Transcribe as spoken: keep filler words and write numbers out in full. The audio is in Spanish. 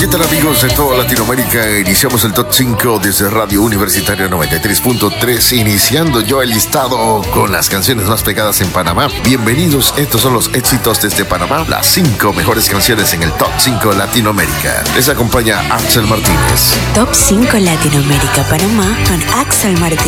tal, amigos de toda Latinoamérica? Iniciamos el top cinco desde Radio Universitaria noventa y tres punto tres, iniciando yo el listado con las canciones más pegadas en Panamá. Bienvenidos, estos son los éxitos desde Panamá, las cinco mejores canciones en el top cinco Latinoamérica. Les acompaña Axel Martínez. Top cinco Latinoamérica Panamá con Axel Martínez.